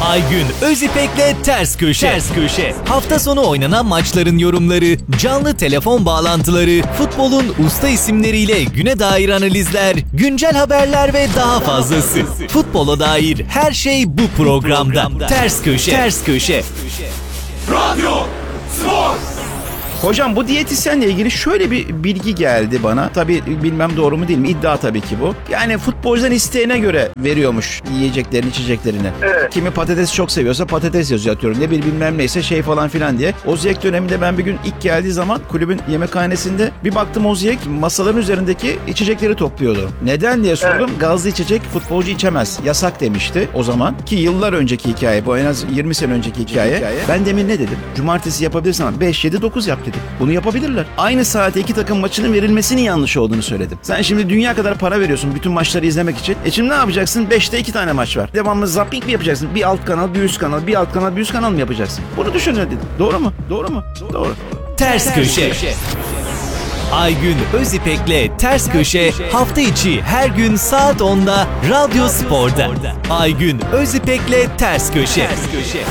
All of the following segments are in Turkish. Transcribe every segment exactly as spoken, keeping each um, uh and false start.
Aygün Özipek'le Ters Köşe. Ters Köşe. Hafta sonu oynanan maçların yorumları, canlı telefon bağlantıları, futbolun usta isimleriyle güne dair analizler, güncel haberler ve daha fazlası. Futbola dair her şey bu programda. Ters Köşe. Ters Köşe. Radyo Spor. Hocam bu diyetisyenle ilgili şöyle bir bilgi geldi bana. Tabii bilmem doğru mu değil mi? İddia tabii ki bu. Yani futbolcudan isteğine göre veriyormuş yiyeceklerini, içeceklerini. Evet. Kimi patates çok seviyorsa patates yazıyor atıyorum. Ne bir bilmem neyse şey falan filan diye. Oziyek döneminde ben bir gün ilk geldiği zaman kulübün yemekhanesinde bir baktım Oziyek masaların üzerindeki içecekleri topluyordu. Neden diye sordum. Evet. Gazlı içecek futbolcu içemez. Yasak demişti o zaman. Ki yıllar önceki hikaye bu, en az yirmi sene önceki hikaye. hikaye. Ben demin ne dedim? Cumartesi yapabilirsin ama beş, yedi, dokuz yap dedim. Bunu yapabilirler. Aynı saate iki takım maçının verilmesinin yanlış olduğunu söyledim. Sen şimdi dünya kadar para veriyorsun bütün maçları izlemek için. E şimdi ne yapacaksın? beşte iki tane maç var. Devamlı zapping mi yapacaksın? Bir alt kanal, bir üst kanal, bir alt kanal, bir üst kanal mı yapacaksın? Bunu düşünün dedim. Doğru mu? Doğru mu? Doğru. Ters Köşe. Aygün Özipek'le Ters Köşe hafta içi her gün saat onda Radyo Spor'da. Aygün Özipek'le Ters Köşe. Ters Köşe.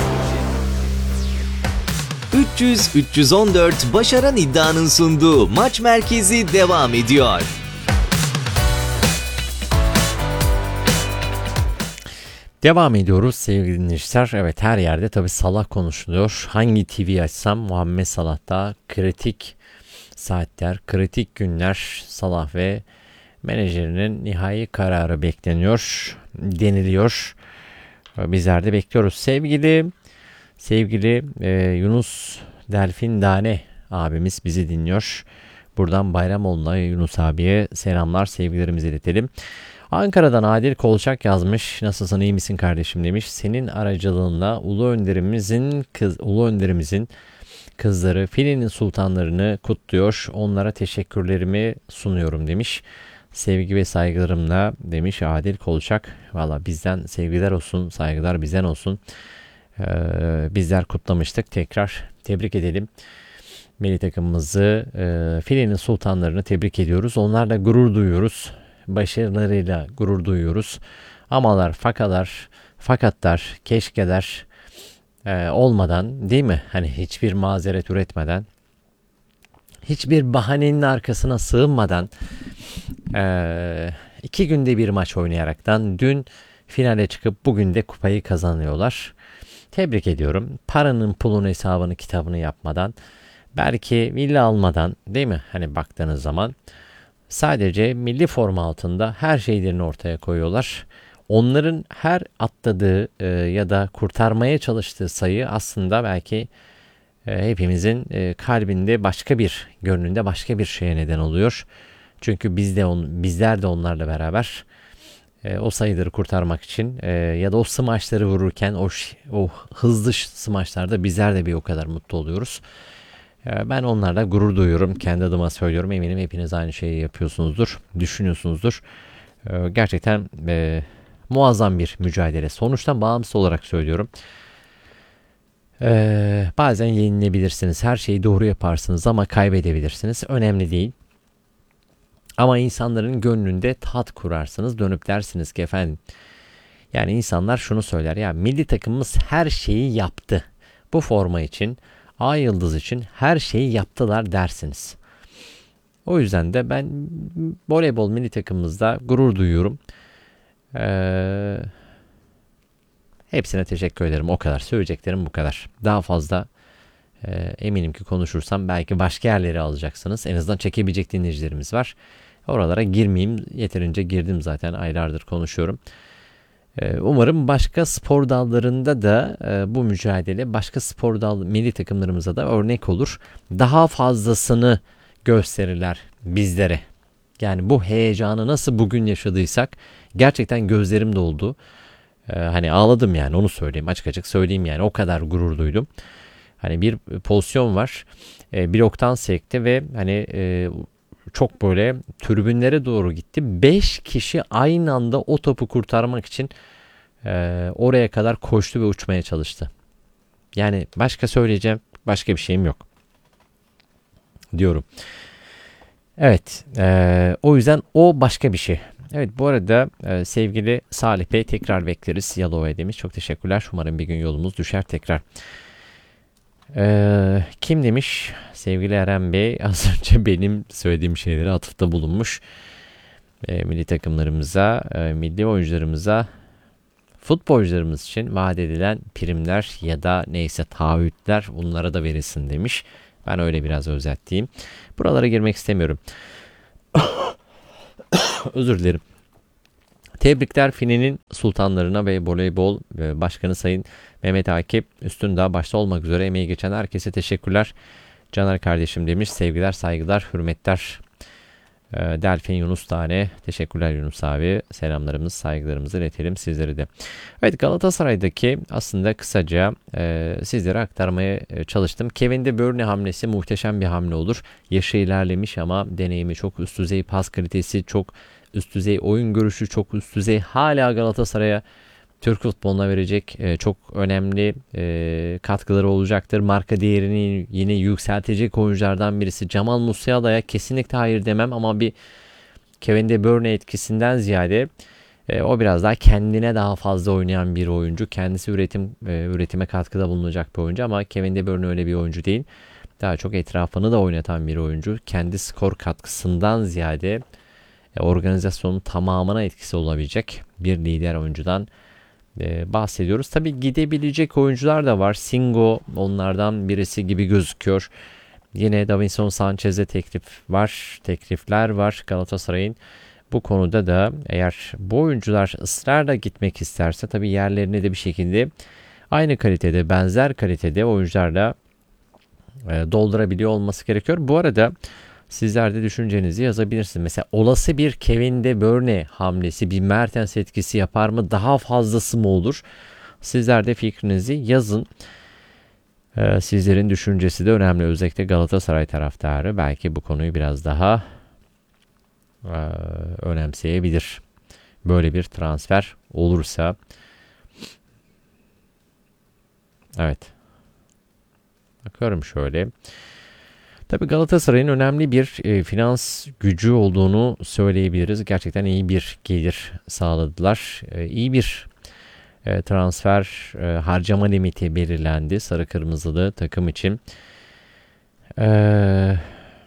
üç yüz üç yüz on dört Başaran İddia'nın sunduğu Maç Merkezi devam ediyor. Devam ediyoruz sevgili dinleyiciler. Evet, her yerde tabii Salah konuşuluyor. Hangi T V açsam Muhammed Salah'ta kritik saatler, kritik günler. Salah ve menajerinin nihai kararı bekleniyor, deniliyor. Bizler de bekliyoruz. Sevgili sevgili e, Yunus Delfin Dane abimiz bizi dinliyor. Buradan Bayramoğlu'na Yunus abiye selamlar, sevgilerimizi iletelim. Ankara'dan Adil Kolçak yazmış. Nasılsın, iyi misin kardeşim demiş. Senin aracılığınla Ulu Önderimizin kız Ulu Önderimizin kızları Filenin sultanlarını kutluyor. Onlara teşekkürlerimi sunuyorum demiş. Sevgi ve saygılarımla demiş Adil Kolçak. Valla bizden sevgiler olsun, saygılar bizden olsun. Ee, bizler kutlamıştık. Tekrar tebrik edelim. Milli takımımızı, e, Filenin sultanlarını tebrik ediyoruz. Onlarla gurur duyuyoruz. Başarılarıyla gurur duyuyoruz. Amalar, fakalar, fakatlar, keşkeler e, olmadan, değil mi? Hani hiçbir mazeret üretmeden, hiçbir bahanenin arkasına sığınmadan, e, iki günde bir maç oynayaraktan dün finale çıkıp bugün de kupayı kazanıyorlar. Tebrik ediyorum. Paranın pulun hesabını kitabını yapmadan, belki milli almadan, değil mi? Hani baktığınız zaman sadece milli forma altında her şeylerini ortaya koyuyorlar. Onların her atladığı e, ya da kurtarmaya çalıştığı sayı aslında belki e, hepimizin e, kalbinde başka bir, gönlünde başka bir şeye neden oluyor. Çünkü biz de on, bizler de onlarla beraber e, o sayıları kurtarmak için e, ya da o smaçları vururken o o hızlı smaçlarda bizler de bir o kadar mutlu oluyoruz. E, ben onlarla gurur duyuyorum. Kendi adıma söylüyorum. Eminim hepiniz aynı şeyi yapıyorsunuzdur, düşünüyorsunuzdur. E, gerçekten e, muazzam bir mücadele. Sonuçtan bağımsız olarak söylüyorum. E, bazen yenilebilirsiniz. Her şeyi doğru yaparsınız ama kaybedebilirsiniz. Önemli değil. Ama insanların gönlünde tat kurarsınız. Dönüp dersiniz ki efendim, yani insanlar şunu söyler ya, milli takımımız her şeyi yaptı. Bu forma için, Ay Yıldız için her şeyi yaptılar dersiniz. O yüzden de ben voleybol milli takımımızda gurur duyuyorum. Ee, hepsine teşekkür ederim. O kadar. Söyleyeceklerim bu kadar. Daha fazla e, eminim ki konuşursam belki başka yerleri alacaksınız. En azından çekebilecek dinleyicilerimiz var. Oralara girmeyeyim. Yeterince girdim zaten. Aylardır konuşuyorum. Ee, umarım başka spor dallarında da e, bu mücadele başka spor dal milli takımlarımıza da örnek olur. Daha fazlasını gösterirler bizlere. Yani bu heyecanı nasıl bugün yaşadıysak gerçekten gözlerim doldu. Ee, hani ağladım, yani onu söyleyeyim, açık açık söyleyeyim, yani o kadar gurur duydum. Hani bir pozisyon var, e, bloktan sekti ve hani e, çok böyle tribünlere doğru gitti. beş kişi aynı anda o topu kurtarmak için e, oraya kadar koştu ve uçmaya çalıştı. Yani başka söyleyeceğim başka bir şeyim yok diyorum. Evet, e, o yüzden o başka bir şey. Evet, bu arada e, sevgili Salih Bey, tekrar bekleriz Yalova'ya demiş. Çok teşekkürler. Umarım bir gün yolumuz düşer tekrar. Ee, kim demiş? Sevgili Eren Bey az önce benim söylediğim şeylere atıfta bulunmuş. Ee, milli takımlarımıza, e, milli oyuncularımıza, futbolcularımız için vaat edilen primler ya da neyse taahhütler, bunlara da verilsin demiş. Ben öyle biraz özetleyeyim. Buralara girmek istemiyorum. Özür dilerim. Tebrikler Fine'nin sultanlarına ve voleybol başkanı Sayın Mehmet Akif Üstündağ başta olmak üzere emeği geçen herkese teşekkürler. Caner kardeşim demiş. Sevgiler, saygılar, hürmetler. Delfin Yunus Tane. Teşekkürler Yunus abi. Selamlarımız, saygılarımızı iletelim sizlere de. Evet, Galatasaray'daki aslında kısaca e, sizlere aktarmaya çalıştım. Kevin De Bruyne hamlesi muhteşem bir hamle olur. Yaşı ilerlemiş ama deneyimi çok üst düzey, pas kalitesi çok üst düzey, oyun görüşü çok üst düzey. Hala Galatasaray'a, Türk futboluna verecek e, çok önemli e, katkıları olacaktır. Marka değerini yine yükseltecek oyunculardan birisi. Cemal Musiala'ya kesinlikle hayır demem ama bir Kevin De Bruyne etkisinden ziyade e, o biraz daha kendine daha fazla oynayan bir oyuncu. Kendisi üretim e, üretime katkıda bulunacak bir oyuncu ama Kevin De Bruyne öyle bir oyuncu değil. Daha çok etrafını da oynatan bir oyuncu. Kendi skor katkısından ziyade e, organizasyonun tamamına etkisi olabilecek bir lider oyuncudan bahsediyoruz. Tabii gidebilecek oyuncular da var. Singo onlardan birisi gibi gözüküyor. Yine Davinson Sanchez'e teklif var. Teklifler var Galatasaray'ın. Bu konuda da eğer bu oyuncular ısrarla gitmek isterse tabii yerlerini de bir şekilde aynı kalitede, benzer kalitede oyuncularla doldurabiliyor olması gerekiyor. Bu arada sizler de düşüncenizi yazabilirsiniz. Mesela olası bir Kevin De Bruyne hamlesi bir Mertens etkisi yapar mı? Daha fazlası mı olur? Sizler de fikrinizi yazın. Ee, sizlerin düşüncesi de önemli. Özellikle Galatasaray taraftarı belki bu konuyu biraz daha e, önemseyebilir. Böyle bir transfer olursa. Evet. Bakıyorum şöyle. Tabii Galatasaray'ın önemli bir e, finans gücü olduğunu söyleyebiliriz. Gerçekten iyi bir gelir sağladılar. E, iyi bir e, transfer e, harcama limiti belirlendi sarı kırmızılı takım için. E,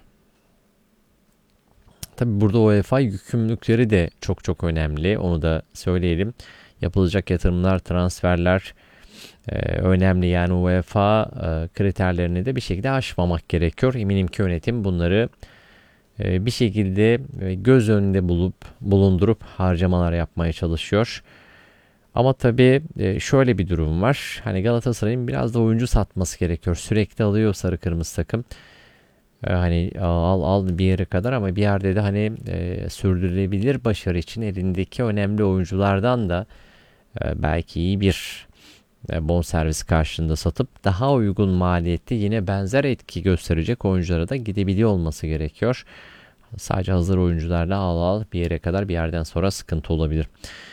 tabii burada UEFA yükümlülükleri de çok çok önemli. Onu da söyleyelim. Yapılacak yatırımlar, transferler Ee, önemli, yani UEFA e, kriterlerini de bir şekilde aşmamak gerekiyor. Eminim ki yönetim bunları e, bir şekilde e, göz önünde bulup bulundurup harcamalar yapmaya çalışıyor. Ama tabii e, şöyle bir durum var. Hani Galatasaray'ın biraz da oyuncu satması gerekiyor. Sürekli alıyor sarı kırmızı takım. E, hani al al bir yere kadar ama bir yerde de hani e, sürdürülebilir başarı için elindeki önemli oyunculardan da e, belki iyi bir bonservis karşılığında satıp daha uygun maliyette yine benzer etki gösterecek oyunculara da gidebiliyor olması gerekiyor. Sadece hazır oyuncularla al al bir yere kadar, bir yerden sonra sıkıntı olabilir.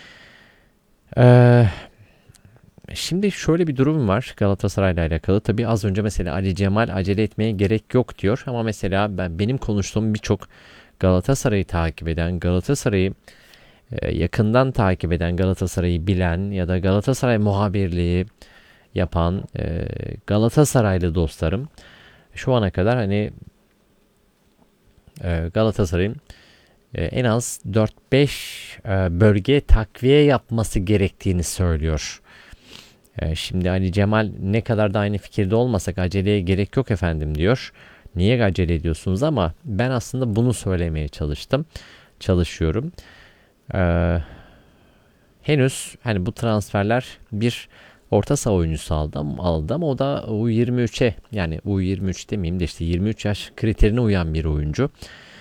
Ee, şimdi şöyle bir durum var Galatasaray'la alakalı. Tabii az önce mesela Ali Cemal acele etmeye gerek yok diyor ama mesela ben benim konuştuğum birçok Galatasaray'ı takip eden, Galatasaray'ı yakından takip eden, Galatasaray'ı bilen ya da Galatasaray muhabirliği yapan Galatasaraylı dostlarım şu ana kadar hani Galatasaray'ın en az dört beş bölge takviye yapması gerektiğini söylüyor. Şimdi Ali Cemal ne kadar da aynı fikirde olmasak aceleye gerek yok efendim diyor. Niye acele ediyorsunuz? Ama ben aslında bunu söylemeye çalıştım. Çalışıyorum. Ee, henüz hani bu transferler bir orta saha oyuncusu aldı, aldı ama o da U yirmi üçe, yani U yirmi üç demeyeyim de işte yirmi üç yaş kriterine uyan bir oyuncu.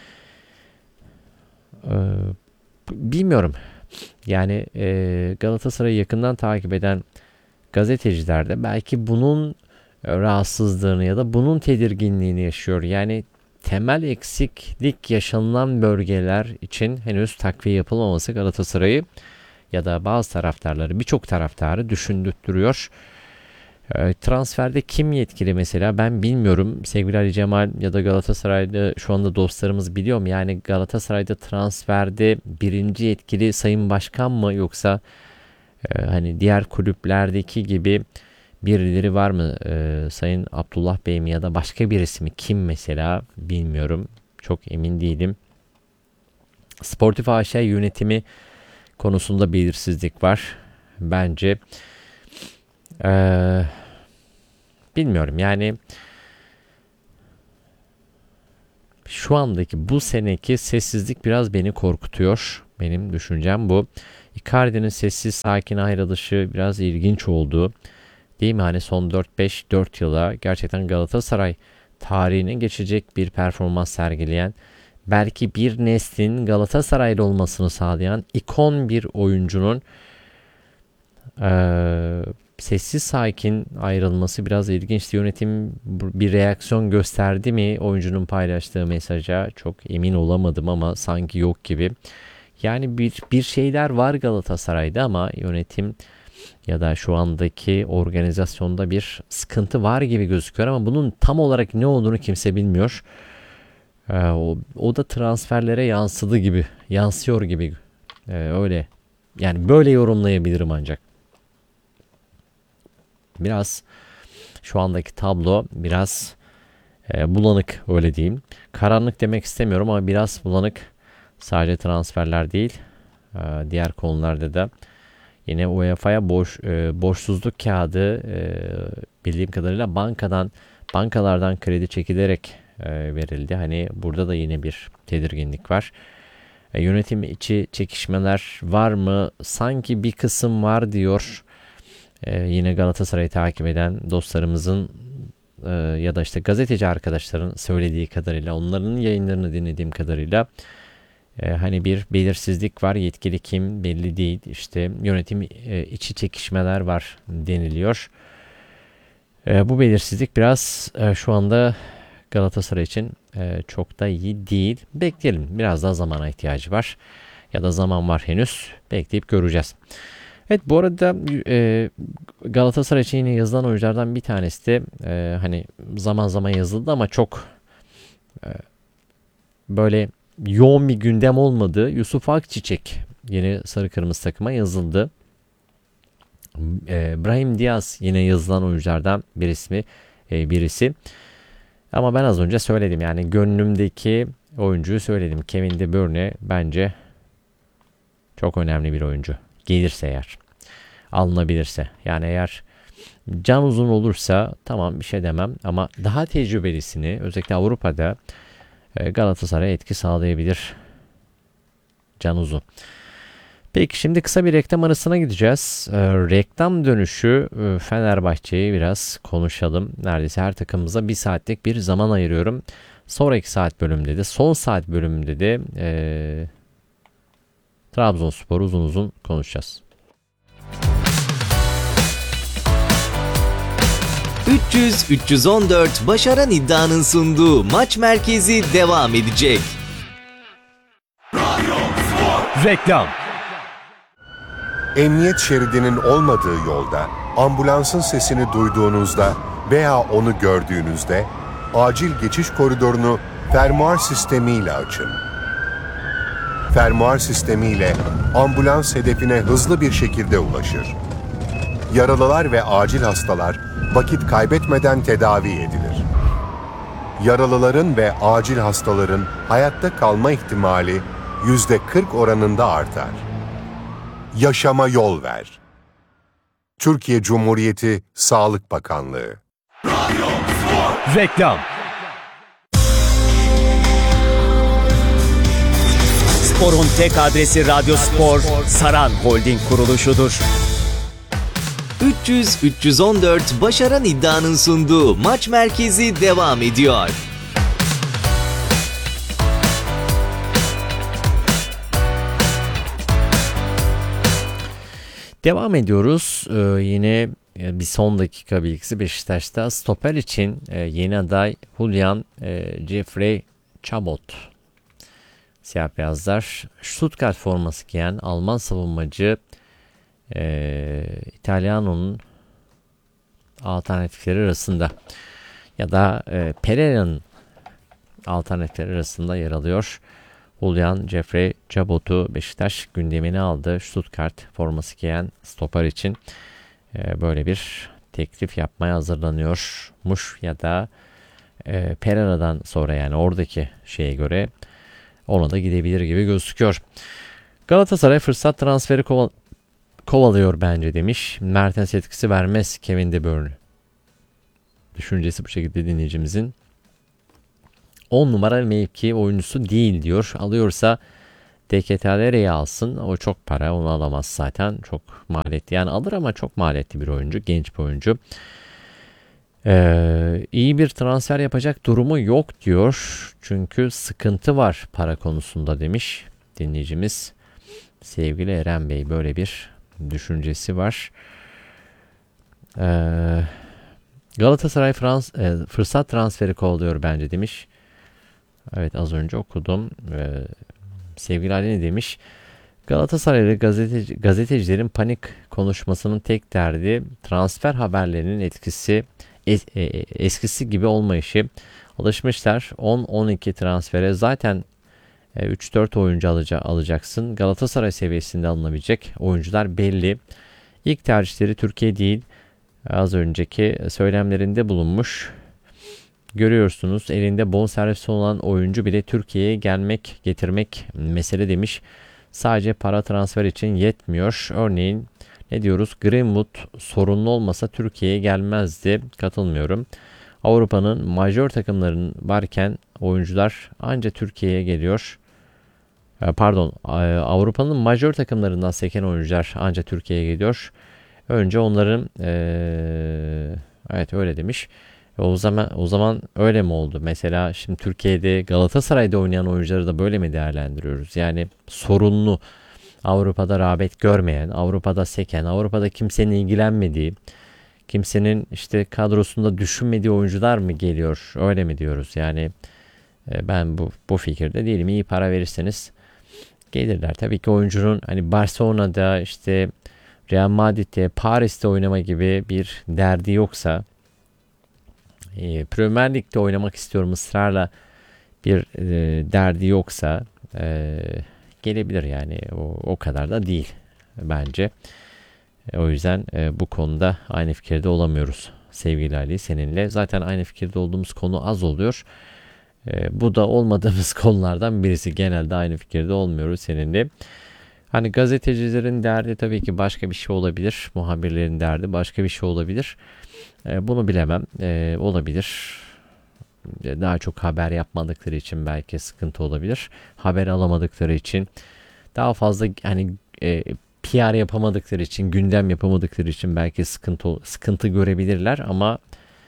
Ee, bilmiyorum. Yani e, Galatasaray'ı yakından takip eden gazeteciler de belki bunun rahatsızlığını ya da bunun tedirginliğini yaşıyor. Yani temel eksiklik yaşanılan bölgeler için henüz takviye yapılmaması Galatasaray'ı ya da bazı taraftarları, birçok taraftarı düşündürtüyor. E, transferde kim yetkili mesela ben bilmiyorum. Sevgili Ali Cemal ya da Galatasaray'da şu anda dostlarımız biliyor mu? Yani Galatasaray'da transferde birinci yetkili Sayın Başkan mı yoksa e, hani diğer kulüplerdeki gibi birileri var mı? E, Sayın Abdullah Bey mi ya da başka birisi mi? Kim mesela bilmiyorum. Çok emin değilim. Sportif A Ş yönetimi konusunda belirsizlik var. Bence ee, bilmiyorum yani şu andaki bu seneki sessizlik biraz beni korkutuyor. Benim düşüncem bu. Icardi'nin sessiz sakin ayrılışı biraz ilginç oldu. Değil mi? Hani son dört beş dört yıla gerçekten Galatasaray tarihine geçecek bir performans sergileyen, belki bir neslin Galatasaraylı olmasını sağlayan ikon bir oyuncunun ee, sessiz sakin ayrılması biraz ilginçti. Yönetim bir reaksiyon gösterdi mi oyuncunun paylaştığı mesaja çok emin olamadım ama sanki yok gibi. Yani bir bir şeyler var Galatasaray'da ama yönetim ya da şu andaki organizasyonda bir sıkıntı var gibi gözüküyor ama bunun tam olarak ne olduğunu kimse bilmiyor. Ee, o, o da transferlere yansıdı gibi, yansıyor gibi. Ee, öyle. Yani böyle yorumlayabilirim ancak. Biraz şu andaki tablo biraz e, bulanık öyle diyeyim. Karanlık demek istemiyorum ama biraz bulanık. Sadece transferler değil. E, diğer konularda da yine U E F A'ya borç, e, borçsuzluk kağıdı e, bildiğim kadarıyla bankadan bankalardan kredi çekilerek e, verildi. Hani burada da yine bir tedirginlik var. E, yönetim içi çekişmeler var mı? Sanki bir kısım var diyor. Ee, yine Galatasaray'ı takip eden dostlarımızın e, ya da işte gazeteci arkadaşların söylediği kadarıyla, onların yayınlarını dinlediğim kadarıyla e, hani bir belirsizlik var. Yetkili kim belli değil. İşte yönetim e, içi çekişmeler var deniliyor. E, bu belirsizlik biraz e, şu anda Galatasaray için e, çok da iyi değil. Bekleyelim. Biraz daha zamana ihtiyacı var. Ya da zaman var henüz. Bekleyip göreceğiz. Evet, bu arada e, Galatasaray için yine yazılan oyunculardan bir tanesi de e, hani zaman zaman yazıldı ama çok e, böyle yoğun bir gündem olmadı. Yusuf Akçiçek yine sarı kırmızı takıma yazıldı. E, Brahim Diaz yine yazılan oyunculardan bir ismi, e, birisi. Ama ben az önce söyledim yani gönlümdeki oyuncuyu söyledim. Kevin De Bruyne bence çok önemli bir oyuncu. Gelirse eğer, alınabilirse, yani eğer can uzun olursa tamam bir şey demem ama daha tecrübelisini özellikle Avrupa'da Galatasaray'a etki sağlayabilir can uzun. Peki şimdi kısa bir reklam arasına gideceğiz. Ee, reklam dönüşü e, Fenerbahçe'yi biraz konuşalım. Neredeyse her takımımıza bir saatlik bir zaman ayırıyorum. Sonraki saat bölümünde de, son saat bölümünde de e, Trabzonspor uzun uzun konuşacağız. üç yüz üç yüz on dört Başaran İddia'nın sunduğu Maç Merkezi devam edecek. Reklam. Emniyet şeridinin olmadığı yolda, ambulansın sesini duyduğunuzda veya onu gördüğünüzde acil geçiş koridorunu fermuar sistemiyle açın. Fermuar sistemiyle ambulans hedefine hızlı bir şekilde ulaşır. Yaralılar ve acil hastalar vakit kaybetmeden tedavi edilir. Yaralıların ve acil hastaların hayatta kalma ihtimali yüzde kırk oranında artar. Yaşama yol ver. Türkiye Cumhuriyeti Sağlık Bakanlığı. Reklam. Spor'un tek adresi Radyo Spor, Saran Holding kuruluşudur. üç yüz üç yüz on dört Başaran İddia'nın sunduğu Maç Merkezi devam ediyor. Devam ediyoruz. Ee, yine bir son dakika bilgisi Beşiktaş'ta stoper için e, yeni aday Julian e, Jeffrey Chabot. Siyah beyazlar Stuttgart forması giyen Alman savunmacı e, İtalyano'nun alternatifleri arasında ya da e, Pereira'nın alternatifleri arasında yer alıyor. Julian Jeffrey Chabot'u Beşiktaş gündemine aldı. Stuttgart forması giyen stoper için e, böyle bir teklif yapmaya hazırlanıyormuş ya da e, Pereira'dan sonra, yani oradaki şeye göre ona da gidebilir gibi gözüküyor. Galatasaray fırsat transferi koval- kovalıyor bence demiş. Mertens etkisi vermez Kevin De Bruyne. Düşüncesi bu şekilde dinleyicimizin. on numara mevki oyuncusu değil diyor. Alıyorsa D K T L'yi alsın. O çok para, onu alamaz zaten. Çok maliyetli. Yani alır ama çok maliyetli bir oyuncu. Genç bir oyuncu. Ee, iyi bir transfer yapacak durumu yok diyor. Çünkü sıkıntı var para konusunda demiş dinleyicimiz. Sevgili Eren Bey, böyle bir düşüncesi var. Ee, Galatasaray Frans e, fırsat transferi kovalıyor bence demiş. Evet, az önce okudum. Ee, sevgili Ali ne demiş? Galatasaraylı gazeteci, gazetecilerin panik konuşmasının tek derdi transfer haberlerinin etkisi es, e, eskisi gibi olmayışı. Alışmışlar on on iki transfere zaten e, üç dört oyuncu alaca, alacaksın. Galatasaray seviyesinde alınabilecek oyuncular belli. İlk tercihleri Türkiye değil. Az önceki söylemlerinde bulunmuş. Görüyorsunuz, elinde bonservisi olan oyuncu bile Türkiye'ye gelmek, getirmek mesele demiş. Sadece para transfer için yetmiyor. Örneğin ne diyoruz? Greenwood sorunlu olmasa Türkiye'ye gelmezdi. Katılmıyorum. Avrupa'nın majör takımlarının varken oyuncular anca Türkiye'ye geliyor. Pardon, Avrupa'nın majör takımlarından seken oyuncular anca Türkiye'ye geliyor. Önce onların ee, evet öyle demiş. O zaman o zaman öyle mi oldu? Mesela şimdi Türkiye'de Galatasaray'da oynayan oyuncuları da böyle mi değerlendiriyoruz? Yani sorunlu, Avrupa'da rağbet görmeyen, Avrupa'da seken, Avrupa'da kimsenin ilgilenmediği, kimsenin işte kadrosunda düşünmediği oyuncular mı geliyor? Öyle mi diyoruz? Yani e, ben bu bu fikirde değilim. İyi para verirseniz gelirler. Tabii ki oyuncunun hani Barcelona'da, işte Real Madrid'de, Paris'te oynama gibi bir derdi yoksa, e, Premier Lig'de oynamak istiyorum ısrarla bir e, derdi yoksa e, gelebilir yani. O, o kadar da değil bence. E, o yüzden e, bu konuda aynı fikirde olamıyoruz sevgili Ali seninle. Zaten aynı fikirde olduğumuz konu az oluyor. E, bu da olmadığımız konulardan birisi. Genelde aynı fikirde olmuyoruz seninle. Hani gazetecilerin derdi tabii ki başka bir şey olabilir. Muhabirlerin derdi başka bir şey olabilir. E, bunu bilemem. E, olabilir. Daha çok haber yapmadıkları için belki sıkıntı olabilir. Haber alamadıkları için, daha fazla hani e, P R yapamadıkları için, gündem yapamadıkları için belki sıkıntı sıkıntı görebilirler ama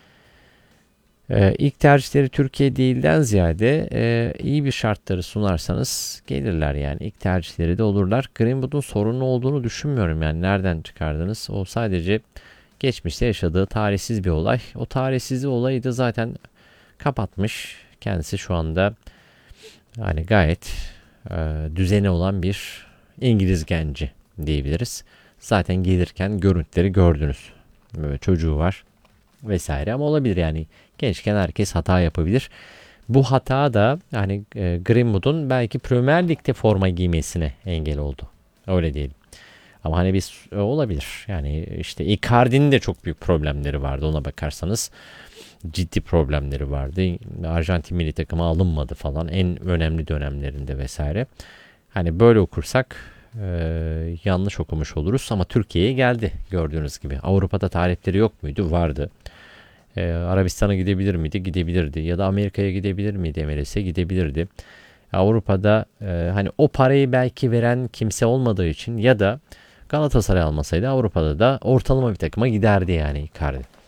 e, ilk tercihleri Türkiye değilden ziyade e, iyi bir şartları sunarsanız gelirler yani. İlk tercihleri de olurlar. Greenwood'un sorunlu olduğunu düşünmüyorum yani. Nereden çıkardınız? O sadece geçmişte yaşadığı tarihsiz bir olay. O tarihsiz olayı da zaten kapatmış. Kendisi şu anda yani gayet e, düzeni olan bir İngiliz genci diyebiliriz. Zaten gelirken görüntüleri gördünüz. Böyle çocuğu var vesaire ama olabilir yani. Gençken herkes hata yapabilir. Bu hata da yani e, Greenwood'un belki Premier Lig'de forma giymesine engel oldu. Öyle diyelim. Ama hani biz e, olabilir. Yani işte Icardi'nin de çok büyük problemleri vardı ona bakarsanız. Ciddi problemleri vardı. Arjantin milli takıma alınmadı falan en önemli dönemlerinde vesaire. Hani böyle okursak e, yanlış okumuş oluruz ama Türkiye'ye geldi gördüğünüz gibi. Avrupa'da talepleri yok muydu? Vardı. E, Arabistan'a gidebilir miydi? Gidebilirdi. Ya da Amerika'ya gidebilir miydi? M L S'e gidebilirdi. Avrupa'da e, hani o parayı belki veren kimse olmadığı için ya da Galatasaray almasaydı Avrupa'da da ortalama bir takıma giderdi yani Icardi.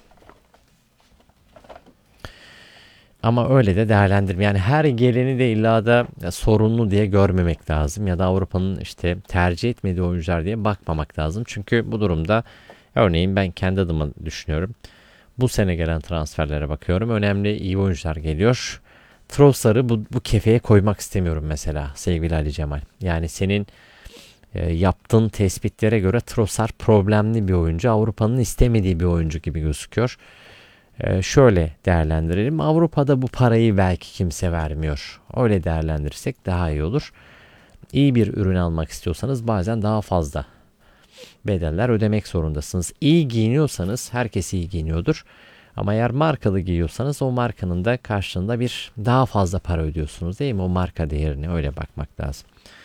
Ama öyle de değerlendirme. Yani her geleni de illa da sorunlu diye görmemek lazım. Ya da Avrupa'nın işte tercih etmediği oyuncular diye bakmamak lazım. Çünkü bu durumda örneğin ben kendi adıma düşünüyorum. Bu sene gelen transferlere bakıyorum. Önemli iyi oyuncular geliyor. Trossard'ı bu, bu kefeye koymak istemiyorum mesela sevgili Ali Cemal. Yani senin e, yaptığın tespitlere göre Trossard problemli bir oyuncu. Avrupa'nın istemediği bir oyuncu gibi gözüküyor. E, şöyle değerlendirelim. Avrupa'da bu parayı belki kimse vermiyor. Öyle değerlendirirsek daha iyi olur. İyi bir ürün almak istiyorsanız bazen daha fazla bedeller ödemek zorundasınız. İyi giyiniyorsanız herkes iyi giyiniyordur. Ama eğer markalı giyiyorsanız o markanın da karşılığında bir daha fazla para ödüyorsunuz değil mi? O marka değerine öyle bakmak lazım.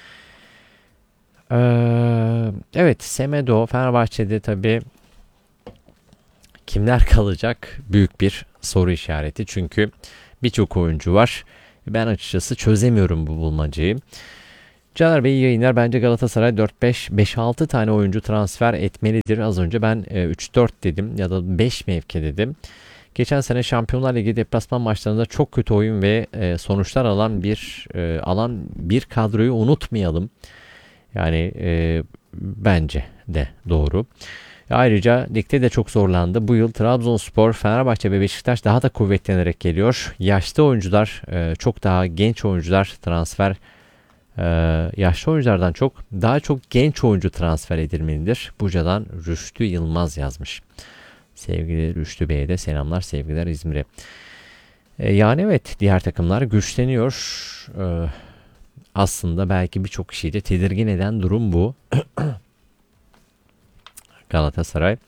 Ee, evet, Semedo Fenerbahçe'de tabii kimler kalacak? Büyük bir soru işareti. Çünkü birçok oyuncu var. Ben açıkçası çözemiyorum bu bulmacayı. Caner Bey iyi yayınlar. Bence Galatasaray dört beş beş altı tane oyuncu transfer etmelidir. Az önce ben üç dört dedim ya da beş mevki dedim. Geçen sene Şampiyonlar Ligi deplasman maçlarında çok kötü oyun ve e, sonuçlar alan bir e, alan bir kadroyu unutmayalım. Yani e, bence de doğru. Ayrıca ligde de çok zorlandı. Bu yıl Trabzonspor, Fenerbahçe ve Beşiktaş daha da kuvvetlenerek geliyor. Yaşlı oyuncular, e, çok daha genç oyuncular transfer Ee, yaşlı oyunculardan çok daha çok genç oyuncu transfer edilmelidir. Buca'dan Rüştü Yılmaz yazmış. Sevgili Rüştü Bey'e de selamlar, sevgiler İzmir'e. Ee, yani evet, diğer takımlar güçleniyor. Ee, aslında belki birçok kişiyi de tedirgin eden durum bu. Galatasaray.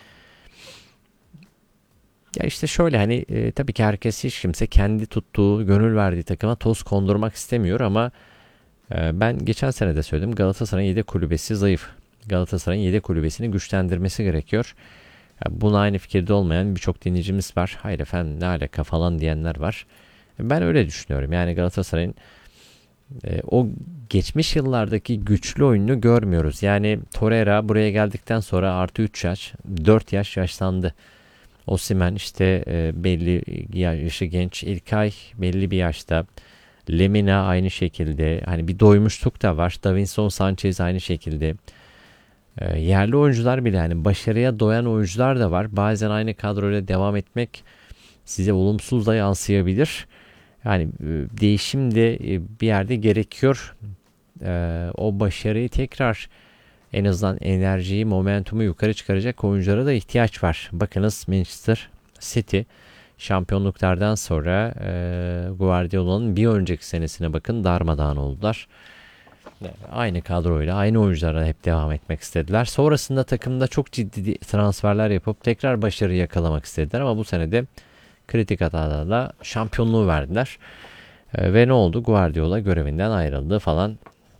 Ya işte şöyle hani e, tabii ki herkes, hiç kimse kendi tuttuğu, gönül verdiği takıma toz kondurmak istemiyor ama ben geçen sene de söyledim, Galatasaray'ın yedek kulübesi zayıf. Galatasaray'ın yedek kulübesini güçlendirmesi gerekiyor. Buna aynı fikirde olmayan birçok dinleyicimiz var. Hayır efendim ne alaka falan diyenler var. Ben öyle düşünüyorum. Yani Galatasaray'ın e, o geçmiş yıllardaki güçlü oyununu görmüyoruz. Yani Torreira buraya geldikten sonra artı üç yaş, dört yaş yaşlandı. Osimhen işte e, belli yaşı genç. İlkay belli bir yaşta. Lemina aynı şekilde. Hani bir doymuşluk da var. Davinson Sanchez aynı şekilde. E, yerli oyuncular bile, hani başarıya doyan oyuncular da var. Bazen aynı kadroyla devam etmek size olumsuz da yansıyabilir. Yani e, değişim de e, bir yerde gerekiyor. E, o başarıyı tekrar, en azından enerjiyi, momentumu yukarı çıkaracak oyunculara da ihtiyaç var. Bakınız Manchester City şampiyonluklardan sonra e, Guardiola'nın bir önceki senesine bakın, darmadağın oldular. Aynı kadroyla, aynı oyunculara hep devam etmek istediler. Sonrasında takımda çok ciddi transferler yapıp tekrar başarı yakalamak istediler ama bu sene de kritik hatalarla şampiyonluğu verdiler. E, ve ne oldu? Guardiola görevinden ayrıldı falan.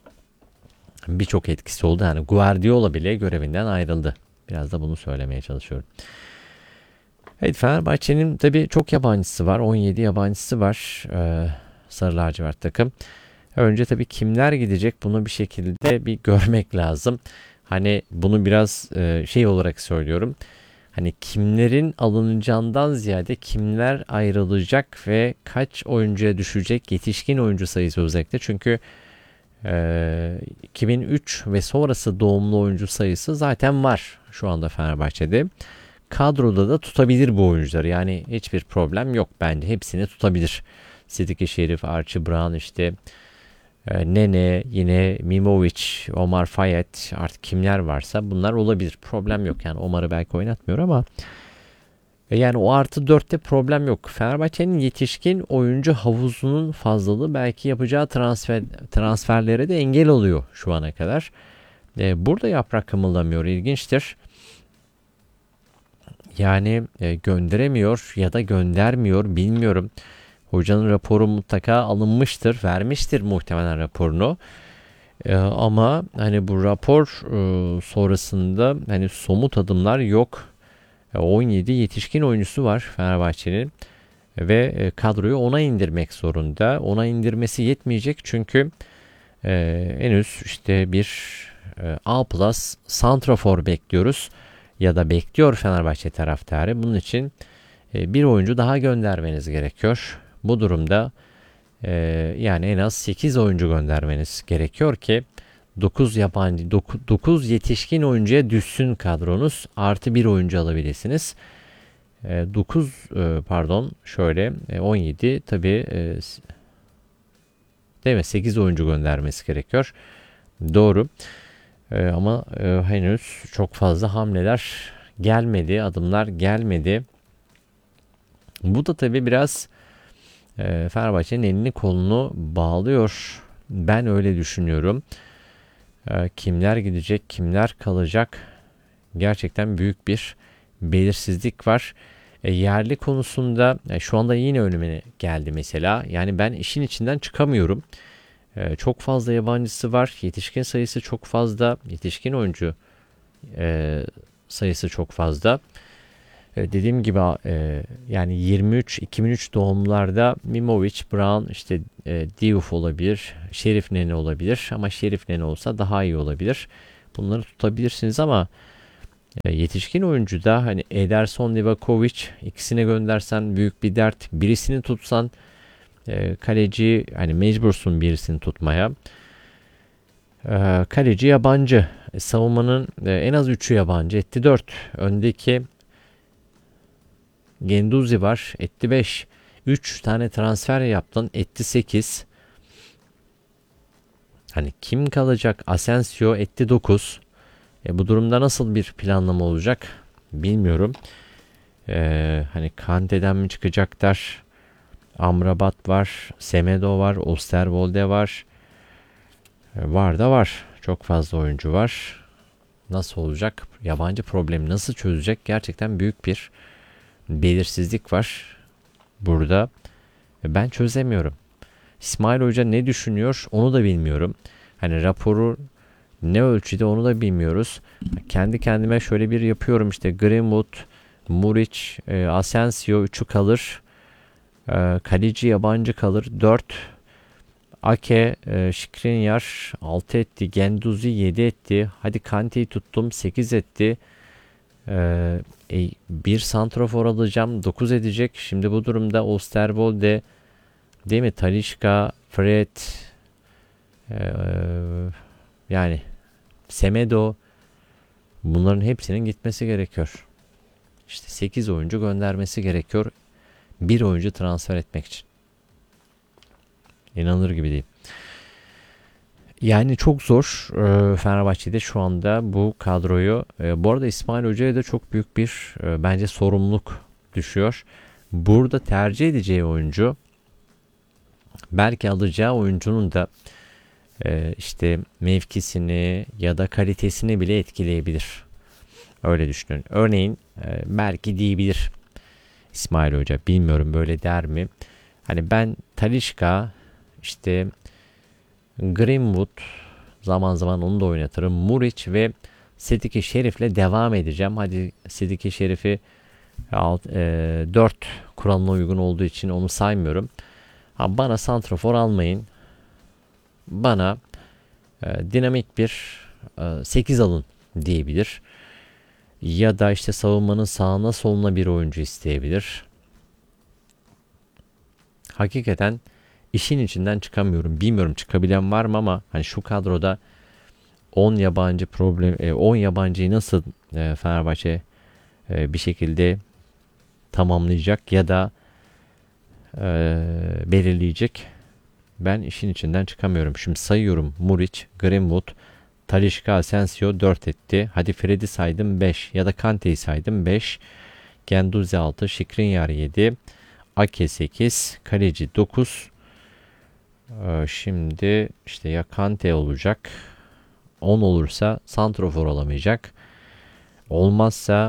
Birçok etkisi oldu. Yani Guardiola bile görevinden ayrıldı. Biraz da bunu söylemeye çalışıyorum. Evet, Fenerbahçe'nin tabii çok yabancısı var. on yedi yabancısı var. Ee, Sarı lacivert takım. Önce tabii kimler gidecek, bunu bir şekilde bir görmek lazım. Hani bunu biraz e, şey olarak söylüyorum. Hani kimlerin alınacağından ziyade kimler ayrılacak ve kaç oyuncuya düşecek, yetişkin oyuncu sayısı özellikle. Çünkü e, iki bin üç ve sonrası doğumlu oyuncu sayısı zaten var şu anda Fenerbahçe'de. Kadroda da tutabilir bu oyuncuları. Yani hiçbir problem yok bence. Hepsini tutabilir. Sidiki Şerif, Archie Brown, işte e, Nene, yine Mimovic, Omar Fayet, artık kimler varsa bunlar olabilir. Problem yok. Yani Omar'ı belki oynatmıyor ama e, yani o artı dörtte problem yok. Fenerbahçe'nin yetişkin oyuncu havuzunun fazlalığı belki yapacağı transfer transferlere de engel oluyor şu ana kadar. E, burada yaprak kımıldamıyor. İlginçtir. Yani e, gönderemiyor ya da göndermiyor, bilmiyorum. Hocanın raporu mutlaka alınmıştır, vermiştir muhtemelen raporunu. E, ama hani bu rapor e, sonrasında hani somut adımlar yok. E, on yedi yetişkin oyuncusu var Fenerbahçe'nin ve e, kadroyu ona indirmek zorunda. Ona indirmesi yetmeyecek çünkü e, henüz işte bir e, A plus santrafor bekliyoruz. Ya da bekliyor Fenerbahçe taraftarı. Bunun için e, bir oyuncu daha göndermeniz gerekiyor. Bu durumda e, yani en az sekiz oyuncu göndermeniz gerekiyor ki dokuz yabancı, dokuz yetişkin oyuncuya düşsün kadronuz. Artı bir oyuncu alabilirsiniz. E, dokuz e, pardon şöyle e, on yedi tabii e, değil mi? sekiz oyuncu göndermesi gerekiyor. Doğru. E, ama e, henüz çok fazla hamleler gelmedi, adımlar gelmedi. Bu da tabii biraz e, Fenerbahçe'nin elini kolunu bağlıyor. Ben öyle düşünüyorum. E, kimler gidecek, kimler kalacak? Gerçekten büyük bir belirsizlik var. E, yerli konusunda e, şu anda yine önüme geldi mesela. Yani ben işin içinden çıkamıyorum. E, çok fazla yabancısı var. Yetişkin sayısı çok fazla. Yetişkin oyuncu e, sayısı çok fazla. E, dediğim gibi e, yani yirmi üç iki bin üç doğumlarda Mimovic, Brown, işte e, Diouf olabilir. Şerif Nene olabilir. Ama Şerif Nene olsa daha iyi olabilir. Bunları tutabilirsiniz ama yetişkin oyuncuda hani Ederson, Livakovic, ikisine göndersen büyük bir dert. Birisini tutsan e, kaleci, hani mecbursun birisini tutmaya. E, kaleci yabancı. E, savunmanın e, en az üçü yabancı. Etti dört. Öndeki Genduzi var. Etti beş. üç tane transfer yaptın. Etti sekiz. Hani kim kalacak? Asensio etti dokuz. E, bu durumda nasıl bir planlama olacak bilmiyorum. E, hani Kante'den mi çıkacaklar? Amrabat var, Semedo var, Osterwolde var. E, var da var. Çok fazla oyuncu var. Nasıl olacak? Yabancı problemi nasıl çözecek? Gerçekten büyük bir belirsizlik var burada. E, ben çözemiyorum. İsmail Hoca ne düşünüyor onu da bilmiyorum. Hani raporu ne ölçüde onu da bilmiyoruz. Kendi kendime şöyle bir yapıyorum, işte Greenwood, Muric, e, Asensio üçü kalır. E, kaleci yabancı kalır dört. Ake, e, Skriniar altı etti. Genduzi yedi etti. Hadi Kante'yi tuttum sekiz etti. E, e, bir santrafor alacağım dokuz edecek. Şimdi bu durumda Osterwolde, değil mi? Talisca, Fred, e, yani Semedo, bunların hepsinin gitmesi gerekiyor. İşte sekiz oyuncu göndermesi gerekiyor. Bir oyuncu transfer etmek için. İnanılır gibi değil. Yani çok zor e, Fenerbahçe'de şu anda bu kadroyu. E, bu arada İsmail Hoca'ya da çok büyük bir e, bence sorumluluk düşüyor. Burada tercih edeceği oyuncu, belki alacağı oyuncunun da e, işte mevkisini ya da kalitesini bile etkileyebilir. Öyle düşünün. Örneğin e, belki diyebilir İsmail Hoca. Bilmiyorum böyle der mi? Hani ben Talisca, işte Greenwood, zaman zaman onu da oynatırım. Muric ve Sedike Şerif'le devam edeceğim. Hadi Sedike Şerif'i e, dört kuralına uygun olduğu için onu saymıyorum. Ha, bana santrafor almayın. Bana e, dinamik bir e, sekiz alın diyebilir. Ya da işte savunmanın sağına soluna bir oyuncu isteyebilir. Hakikaten işin içinden çıkamıyorum. Bilmiyorum çıkabilen var mı ama hani şu kadroda on yabancı problem on yabancıyı nasıl e, Fenerbahçe e, bir şekilde tamamlayacak ya da e, belirleyecek. Ben işin içinden çıkamıyorum. Şimdi sayıyorum. Muric, Greenwood, Talisca, Asensio dört etti. Hadi Fred'i saydım beş ya da Kante'yi saydım beş. Genduzi altı, Skriniar yedi, Ake sekiz, kaleci dokuz. Ee, şimdi işte ya Kante olacak. on olursa santrafor olamayacak. Olmazsa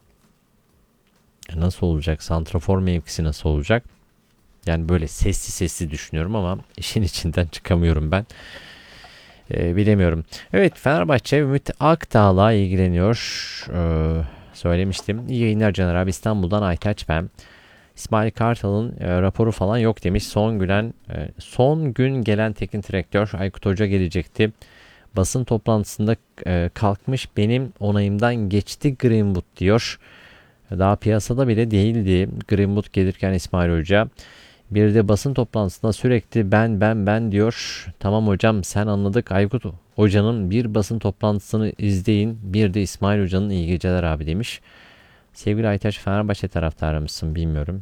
nasıl olacak? Santrafor mevkisi nasıl olacak? Yani böyle sesli sesli düşünüyorum ama işin içinden çıkamıyorum ben. Ee, bilemiyorum. Evet, Fenerbahçe Ümit Akdağ'la ilgileniyor. Ee, söylemiştim. İyi yayınlar Caner abi. İstanbul'dan Aytaç ben. İsmail Kartal'ın e, raporu falan yok demiş. Son gülen, e, son gün gelen teknik direktör Aykut Hoca gelecekti. Basın toplantısında e, kalkmış benim onayımdan geçti Greenwood diyor. Daha piyasada bile değildi Greenwood gelirken İsmail Hoca. Bir de basın toplantısında sürekli ben ben ben diyor. Tamam hocam sen anladık. Aykut Hoca'nın bir basın toplantısını izleyin. Bir de İsmail Hoca'nın iyi geceler abi demiş. Sevgili Aytaç, Fenerbahçe taraftarı mısın bilmiyorum.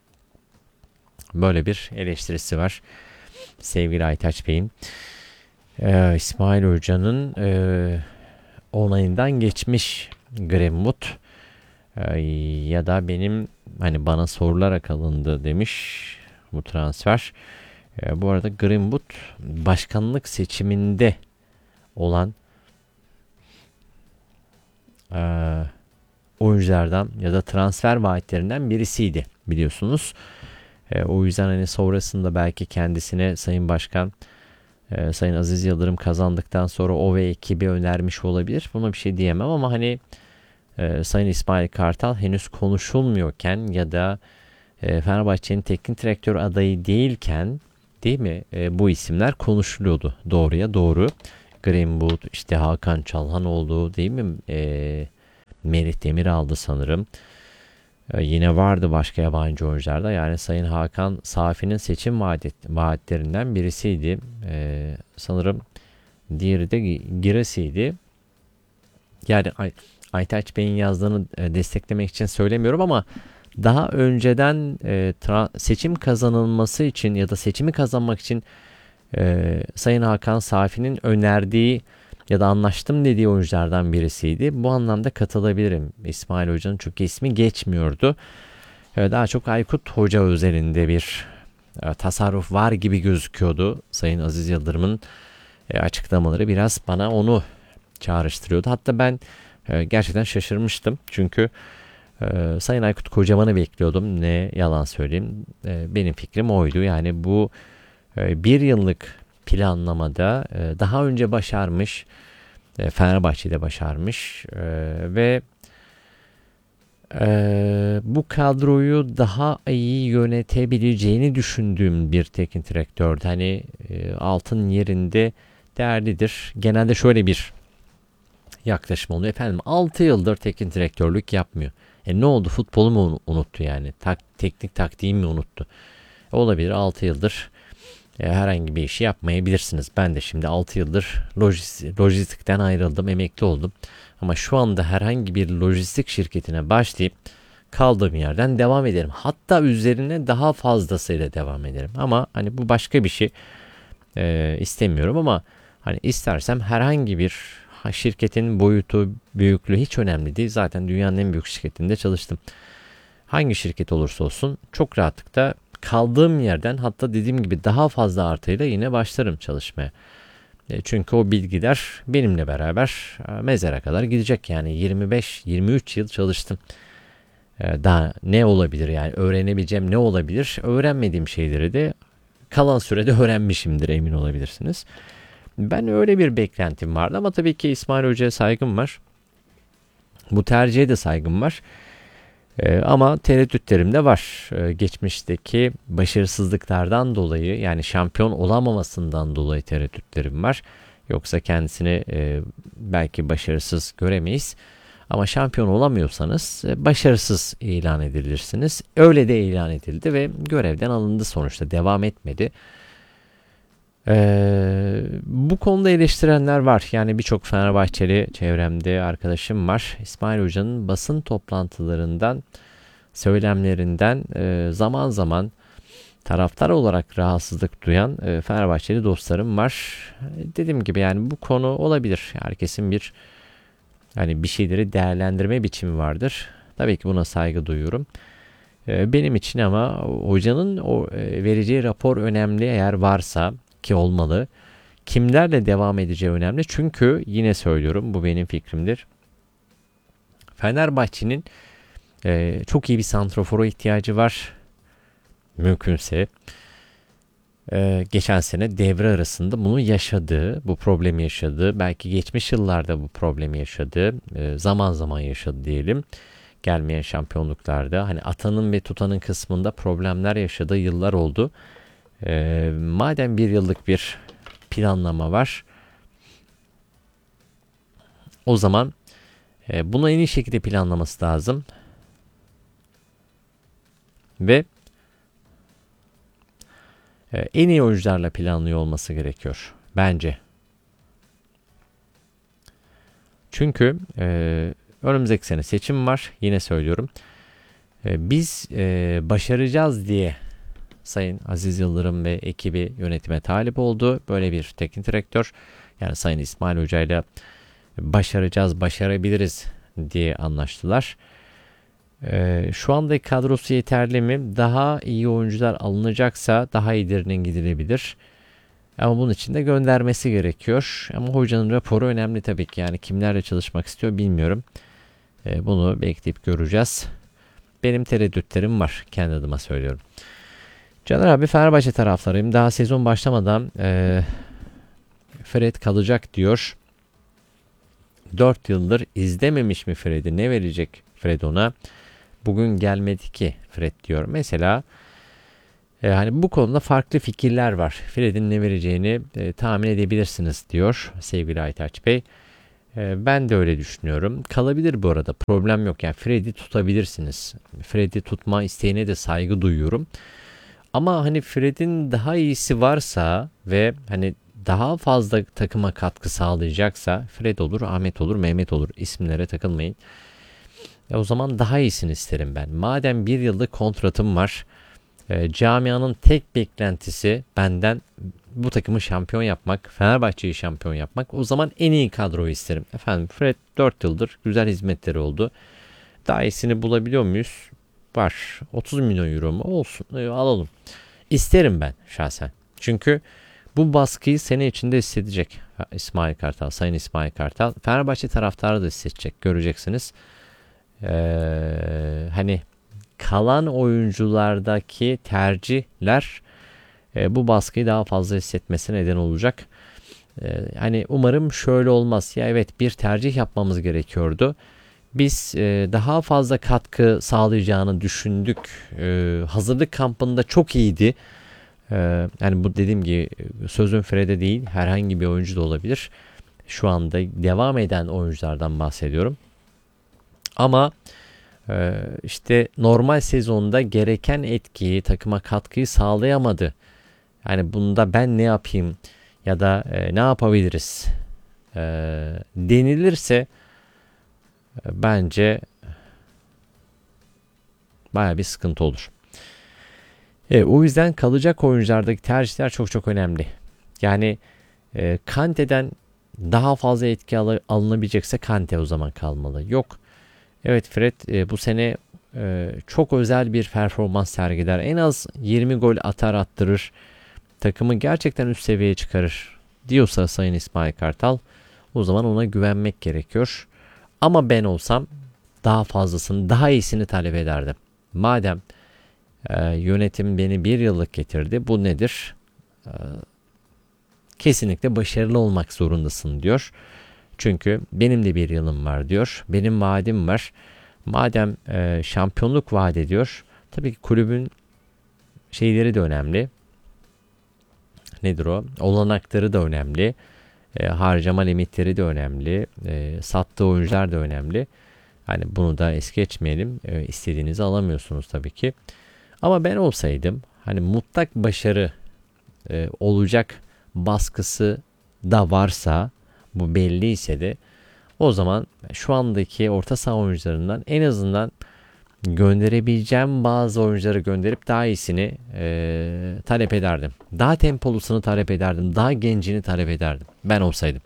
Böyle bir eleştirisi var sevgili Aytaç Bey'in. Ee, İsmail Hoca'nın e, onayından geçmiş Greenwood Ee, ya da benim hani bana sorularak alındı demiş bu transfer. Ee, bu arada Greenwood başkanlık seçiminde olan e, oyunculardan ya da transfer vaatlerinden birisiydi biliyorsunuz. E, o yüzden hani sonrasında belki kendisine Sayın Başkan e, Sayın Aziz Yıldırım kazandıktan sonra o ve ekibi önermiş olabilir. Buna bir şey diyemem ama hani e, Sayın İsmail Kartal henüz konuşulmuyorken ya da e, Fenerbahçe'nin teknik direktör adayı değilken değil mi e, bu isimler konuşuluyordu doğruya doğru. Greenwood, işte Hakan Çalhanoğlu değil mi? E, Merih Demiral'dı sanırım. E, yine vardı başka yabancı oyuncularda. Yani Sayın Hakan Safi'nin seçim vaat, vaatlerinden birisiydi. E, sanırım diğeri de Giresi'ydi. Yani Ay, Aytaç Bey'in yazdığını e, desteklemek için söylemiyorum ama daha önceden e, tra- seçim kazanılması için ya da seçimi kazanmak için e, Sayın Hakan Safi'nin önerdiği ya da anlaştım dediği oyunculardan birisiydi. Bu anlamda katılabilirim. İsmail Hoca'nın çünkü ismi geçmiyordu. E, daha çok Aykut Hoca özelinde bir e, tasarruf var gibi gözüküyordu. Sayın Aziz Yıldırım'ın e, açıklamaları biraz bana onu çağrıştırıyordu. Hatta ben e, gerçekten şaşırmıştım. Çünkü e, Sayın Aykut Kocaman'ı bekliyordum. Ne yalan söyleyeyim. E, benim fikrim oydu. Yani bu e, bir yıllık planlamada e, daha önce başarmış. E, Fenerbahçe'de başarmış. E, ve e, bu kadroyu daha iyi yönetebileceğini düşündüğüm bir teknik direktördü. Hani e, altın yerinde değerlidir. Genelde şöyle bir yaklaşım oluyor. Efendim altı yıldır teknik direktörlük yapmıyor. E ne oldu? Futbolu mu unuttu yani? Tak, teknik taktiği mi unuttu? Olabilir, altı yıldır e, herhangi bir işi yapmayabilirsiniz. Ben de şimdi altı yıldır lojistik, lojistikten ayrıldım, emekli oldum. Ama şu anda herhangi bir lojistik şirketine başlayıp kaldığım yerden devam ederim. Hatta üzerine daha fazlasıyla devam ederim. Ama hani bu başka bir şey. E, istemiyorum ama hani istersem herhangi bir şirketin boyutu, büyüklüğü hiç önemli değil. Zaten dünyanın en büyük şirketinde çalıştım. Hangi şirket olursa olsun çok rahatlıkla kaldığım yerden, hatta dediğim gibi daha fazla artıyla yine başlarım çalışmaya. E, çünkü o bilgiler benimle beraber e, mezara kadar gidecek. Yani yirmi beş yirmi üç yıl çalıştım. E, daha ne olabilir yani, öğrenebileceğim ne olabilir? Öğrenmediğim şeyleri de kalan sürede öğrenmişimdir, emin olabilirsiniz. Ben öyle bir beklentim vardı ama tabii ki İsmail Hoca'ya saygım var. Bu tercihe de saygım var. Ee, ama tereddütlerim de var. Ee, geçmişteki başarısızlıklardan dolayı, yani şampiyon olamamasından dolayı tereddütlerim var. Yoksa kendisini e, belki başarısız göremeyiz. Ama şampiyon olamıyorsanız e, başarısız ilan edilirsiniz. Öyle de ilan edildi ve görevden alındı sonuçta. Devam etmedi. Ee, bu konuda eleştirenler var. Yani birçok Fenerbahçeli çevremde arkadaşım var. İsmail Hoca'nın basın toplantılarından, söylemlerinden e, zaman zaman taraftar olarak rahatsızlık duyan e, Fenerbahçeli dostlarım var. E, dediğim gibi yani bu konu olabilir. Herkesin bir hani bir şeyleri değerlendirme biçimi vardır. Tabii ki buna saygı duyuyorum. E, benim için ama hocanın o e, vereceği rapor önemli, eğer varsa ki olmalı. Kimlerle devam edeceği önemli. Çünkü yine söylüyorum, bu benim fikrimdir. Fenerbahçe'nin e, çok iyi bir santrofora ihtiyacı var. Mümkünse. E, geçen sene devre arasında bunu yaşadı. Bu problemi yaşadı. Belki geçmiş yıllarda bu problemi yaşadı. E, zaman zaman yaşadı diyelim. Gelmeyen şampiyonluklarda. Hani atanın ve tutanın kısmında problemler yaşadığı yıllar oldu. E, madem bir yıllık bir planlama var, o zaman e, bunu en iyi şekilde planlaması lazım ve e, en iyi oyuncularla planlıyor olması gerekiyor bence. Çünkü e, önümüzdeki sene seçim var, yine söylüyorum. E, biz e, başaracağız diye Sayın Aziz Yıldırım ve ekibi yönetime talip oldu. Böyle bir teknik direktör, yani Sayın İsmail Hoca ile başaracağız, başarabiliriz diye anlaştılar. Ee, şu andaki kadrosu yeterli mi? Daha iyi oyuncular alınacaksa daha iyilerinin gidilebilir. Ama bunun için de göndermesi gerekiyor. Ama hocanın raporu önemli tabii ki. Yani kimlerle çalışmak istiyor bilmiyorum. Ee, bunu bekleyip göreceğiz. Benim tereddütlerim var. Kendi adıma söylüyorum. Caner abi, Fenerbahçe taraftarıyım. Daha sezon başlamadan e, Fred kalacak diyor. dört yıldır izlememiş mi Fred'i? Ne verecek Fred ona? Bugün gelmedi ki Fred diyor. Mesela e, hani bu konuda farklı fikirler var. Fred'in ne vereceğini e, tahmin edebilirsiniz diyor sevgili Aytaç Bey. E, ben de öyle düşünüyorum. Kalabilir bu arada. Problem yok. Yani Fred'i tutabilirsiniz. Fred'i tutma isteğine de saygı duyuyorum. Ama hani Fred'in daha iyisi varsa ve hani daha fazla takıma katkı sağlayacaksa Fred olur, Ahmet olur, Mehmet olur. İsimlere takılmayın. E o zaman daha iyisini isterim ben. Madem bir yıllık kontratım var, e, camianın tek beklentisi benden bu takımı şampiyon yapmak, Fenerbahçe'yi şampiyon yapmak. O zaman en iyi kadroyu isterim. Efendim Fred dört yıldır güzel hizmetleri oldu. Daha iyisini bulabiliyor muyuz? Var. otuz milyon euro mu? Olsun. E, alalım. İsterim ben şahsen. Çünkü bu baskıyı sene içinde hissedecek İsmail Kartal, Sayın İsmail Kartal. Fenerbahçe taraftarı da hissedecek. Göreceksiniz. Ee, hani kalan oyunculardaki tercihler e, bu baskıyı daha fazla hissetmesine neden olacak. Ee, hani umarım şöyle olmaz. Ya evet, bir tercih yapmamız gerekiyordu. Biz e, daha fazla katkı sağlayacağını düşündük. E, hazırlık kampında çok iyiydi. E, yani bu dediğim gibi sözüm Fred'e değil, herhangi bir oyuncu da olabilir. Şu anda devam eden oyunculardan bahsediyorum. Ama e, işte normal sezonda gereken etkiyi, takıma katkıyı sağlayamadı. Yani bunda ben ne yapayım ya da e, ne yapabiliriz e, denilirse bence baya bir sıkıntı olur. Evet, o yüzden kalacak oyunculardaki tercihler çok çok önemli. Yani e, Kante'den daha fazla etki al- alınabilecekse Kante o zaman kalmalı. Yok. Evet, Fred e, bu sene e, çok özel bir performans sergiler. En az yirmi gol atar attırır. Takımı gerçekten üst seviyeye çıkarır diyorsa Sayın İsmail Kartal, o zaman ona güvenmek gerekiyor. Ama ben olsam daha fazlasını, daha iyisini talep ederdim. Madem e, yönetim beni bir yıllık getirdi, bu nedir? E, kesinlikle başarılı olmak zorundasın diyor. Çünkü benim de bir yılım var diyor. Benim vaadim var. Madem e, şampiyonluk vaat ediyor, tabii ki kulübün şeyleri de önemli. Nedir o? Olanakları da önemli. E, harcama limitleri de önemli. E, sattığı oyuncular da önemli. Yani bunu da es geçmeyelim. E, istediğinizi alamıyorsunuz tabii ki. Ama ben olsaydım, hani mutlak başarı e, olacak baskısı da varsa, bu belliyse de, o zaman şu andaki orta saha oyuncularından en azından gönderebileceğim bazı oyuncuları gönderip daha iyisini e, talep ederdim. Daha tempolusunu talep ederdim. Daha gencini talep ederdim. Ben olsaydım.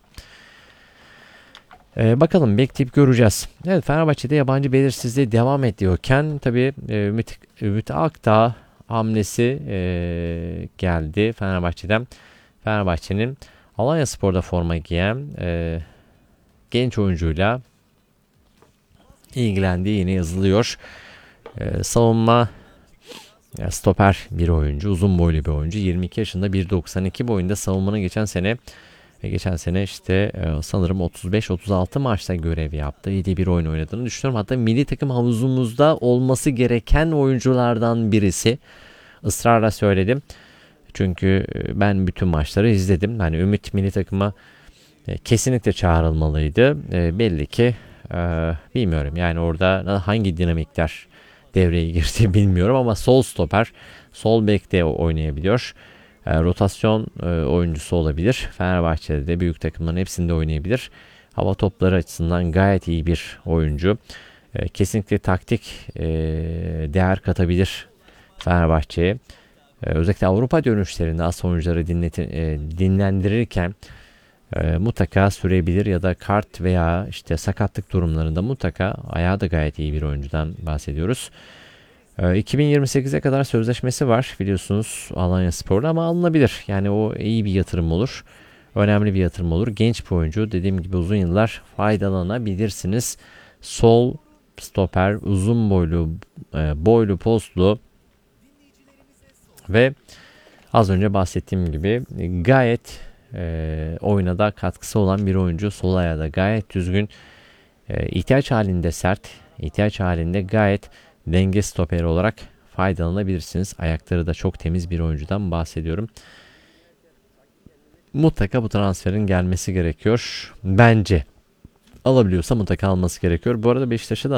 E, bakalım, bekleyip göreceğiz. Evet, Fenerbahçe'de yabancı belirsizliği devam ediyorken tabii e, Ümit, Ümit Akdağ hamlesi e, geldi Fenerbahçe'den. Fenerbahçe'nin Alanyaspor'da forma giyen e, genç oyuncuyla ilgilendiği yine yazılıyor. Ee, savunma ya stoper bir oyuncu, uzun boylu bir oyuncu, yirmi iki yaşında, bir doksan iki boyunda. Savunmanın geçen sene geçen sene işte e, sanırım otuz beş otuz altı maçta görev yaptı. yedi bir oyun oynadığını düşünüyorum. Hatta milli takım havuzumuzda olması gereken oyunculardan birisi. Israrla söyledim. Çünkü ben bütün maçları izledim. Hani Ümit milli takıma e, kesinlikle çağrılmalıydı. E, belli ki e, bilmiyorum yani orada hangi dinamikler devreye girdi bilmiyorum ama sol stoper, sol bekte oynayabiliyor. E, rotasyon e, oyuncusu olabilir. Fenerbahçe'de de büyük takımların hepsinde oynayabilir. Hava topları açısından gayet iyi bir oyuncu. E, kesinlikle taktik e, değer katabilir Fenerbahçe'ye. Ee, özellikle Avrupa dönüşlerinde as oyuncuları dinleti, e, dinlendirirken e, mutlaka sürebilir ya da kart veya işte sakatlık durumlarında mutlaka ayağı da gayet iyi bir oyuncudan bahsediyoruz. E, iki bin yirmi sekize kadar sözleşmesi var biliyorsunuz Alanyaspor'da ama alınabilir. Yani o iyi bir yatırım olur. Önemli bir yatırım olur. Genç bir oyuncu. Dediğim gibi uzun yıllar faydalanabilirsiniz. Sol stoper, uzun boylu, e, boylu postlu ve az önce bahsettiğim gibi gayet e, oyuna da katkısı olan bir oyuncu. Sol ayağı da gayet düzgün. E, ihtiyaç halinde sert, ihtiyaç halinde gayet denge stoperi olarak faydalanabilirsiniz. Ayakları da çok temiz bir oyuncudan bahsediyorum. Mutlaka bu transferin gelmesi gerekiyor. Bence alabiliyorsa mutlaka alması gerekiyor. Bu arada Beşiktaş'a da